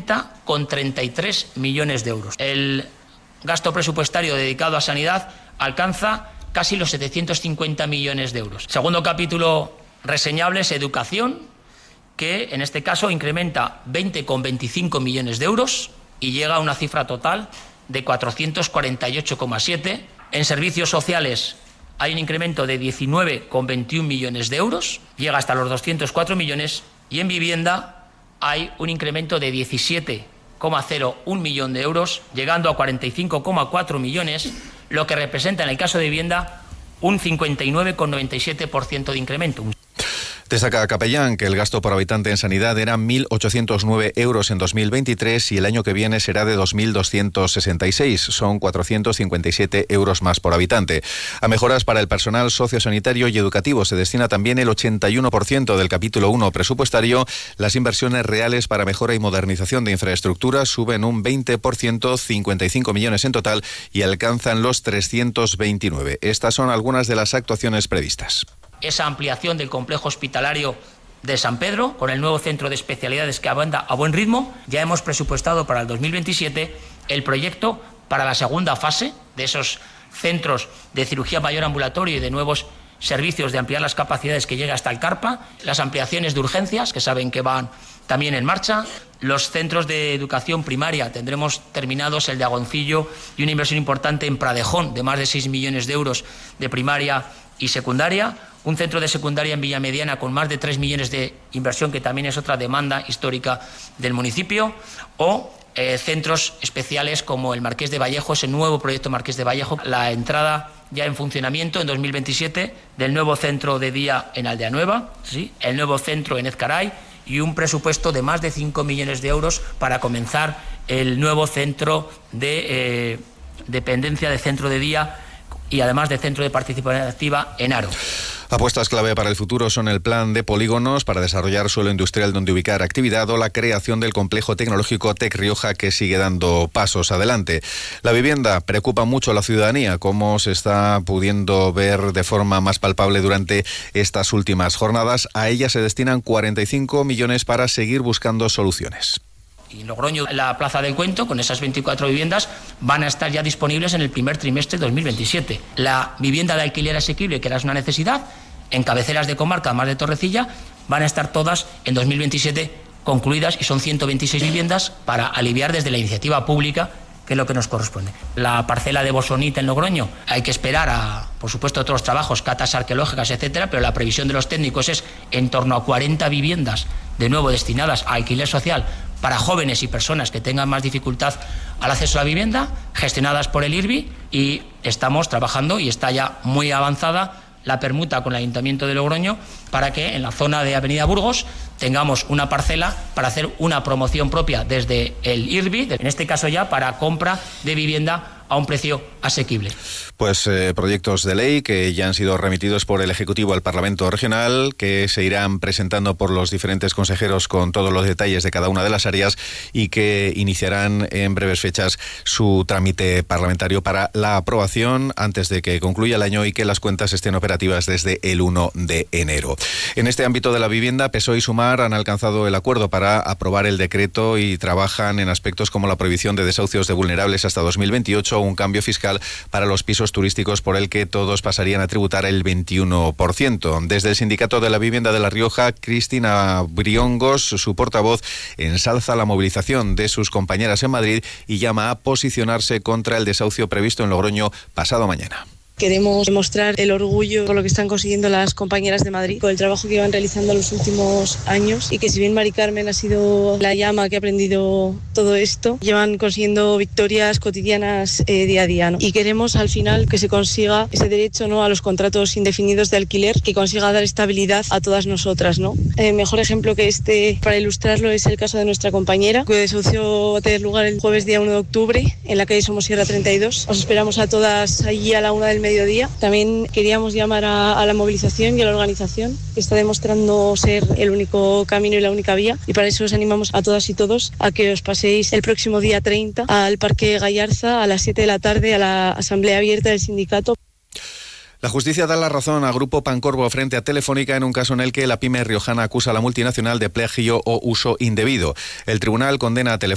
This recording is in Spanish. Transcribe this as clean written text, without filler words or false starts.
70,33 millones de euros. El gasto presupuestario dedicado a sanidad alcanza casi los 750 millones de euros. Segundo capítulo reseñable es educación, que en este caso incrementa 20,25 millones de euros y llega a una cifra total de 448,7. En servicios sociales hay un incremento de 19,21 millones de euros, llega hasta los 204 millones, y en vivienda hay un incremento de 17,01 millón de euros, llegando a 45,4 millones, lo que representa en el caso de vivienda un 59,97% de incremento. Destaca Capellán que el gasto por habitante en sanidad era 1.809 euros en 2023 y el año que viene será de 2.266, son 457 euros más por habitante. A mejoras para el personal sociosanitario y educativo se destina también el 81% del capítulo 1 presupuestario. Las inversiones reales para mejora y modernización de infraestructuras suben un 20%, 55 millones en total, y alcanzan los 329. Estas son algunas de las actuaciones previstas. Esa ampliación del complejo hospitalario de San Pedro, con el nuevo centro de especialidades que avanza a buen ritmo. Ya hemos presupuestado para el 2027 el proyecto para la segunda fase de esos centros de cirugía mayor ambulatorio y de nuevos servicios, de ampliar las capacidades que llega hasta el CARPA, las ampliaciones de urgencias, que saben que van también en marcha, los centros de educación primaria, tendremos terminados el de Agoncillo y una inversión importante en Pradejón de más de 6 millones de euros de primaria y secundaria, un centro de secundaria en Villamediana con más de 3 millones de inversión, que también es otra demanda histórica del municipio, o centros especiales como el Marqués de Vallejo, ese nuevo proyecto Marqués de Vallejo, la entrada ya en funcionamiento en 2027 del nuevo centro de día en Aldea Nueva, ¿sí?, el nuevo centro en Ezcaray, y un presupuesto de más de 5 millones de euros para comenzar el nuevo centro de dependencia de centro de día y además de centro de participación activa en Haro. Apuestas clave para el futuro son el plan de polígonos para desarrollar suelo industrial donde ubicar actividad o la creación del complejo tecnológico Tec Rioja, que sigue dando pasos adelante. La vivienda preocupa mucho a la ciudadanía, como se está pudiendo ver de forma más palpable durante estas últimas jornadas. A ella se destinan 45 millones para seguir buscando soluciones. Y en Logroño, la Plaza del Cuento, con esas 24 viviendas, van a estar ya disponibles en el primer trimestre de 2027. La vivienda de alquiler asequible, que era una necesidad, en cabeceras de comarca, más de Torrecilla, van a estar todas en 2027 concluidas, y son 126 viviendas para aliviar desde la iniciativa pública, que es lo que nos corresponde. La parcela de Bosonita en Logroño, hay que esperar a, por supuesto, otros trabajos, catas arqueológicas, etcétera, pero la previsión de los técnicos es en torno a 40 viviendas, de nuevo destinadas a alquiler social para jóvenes y personas que tengan más dificultad al acceso a la vivienda, gestionadas por el IRBI, y estamos trabajando, y está ya muy avanzada, la permuta con el Ayuntamiento de Logroño para que en la zona de Avenida Burgos tengamos una parcela para hacer una promoción propia desde el IRBI, en este caso ya para compra de vivienda a un precio asequible. Pues proyectos de ley que ya han sido remitidos por el Ejecutivo al Parlamento Regional, que se irán presentando por los diferentes consejeros con todos los detalles de cada una de las áreas, y que iniciarán en breves fechas su trámite parlamentario para la aprobación antes de que concluya el año y que las cuentas estén operativas desde el 1 de enero. En este ámbito de la vivienda, PSOE y Sumar han alcanzado el acuerdo para aprobar el decreto y trabajan en aspectos como la prohibición de desahucios de vulnerables hasta 2028, un cambio fiscal para los pisos turísticos por el que todos pasarían a tributar el 21%. Desde el Sindicato de la Vivienda de La Rioja, Cristina Briongos, su portavoz, ensalza la movilización de sus compañeras en Madrid y llama a posicionarse contra el desahucio previsto en Logroño pasado mañana. Queremos demostrar el orgullo por lo que están consiguiendo las compañeras de Madrid, por el trabajo que llevan realizando los últimos años, y que si bien Mari Carmen ha sido la llama que ha aprendido todo esto, llevan consiguiendo victorias cotidianas día a día, ¿no? Y queremos al final que se consiga ese derecho, ¿no?, a los contratos indefinidos de alquiler, que consiga dar estabilidad a todas nosotras, ¿no? Mejor ejemplo que este para ilustrarlo es el caso de nuestra compañera, cuyo desahucio va a tener lugar el jueves día 1 de octubre en la calle Somosierra 32. Os esperamos a todas allí a la 1 del mediodía. También queríamos llamar a la movilización y a la organización, que está demostrando ser el único camino y la única vía, y para eso os animamos a todas y todos a que os paséis el próximo día 30 al Parque Gallarza a las 7 de la tarde a la asamblea abierta del sindicato. La justicia da la razón a Grupo Pancorbo frente a Telefónica en un caso en el que la pyme riojana acusa a la multinacional de plagio o uso indebido. El tribunal condena a Telefónica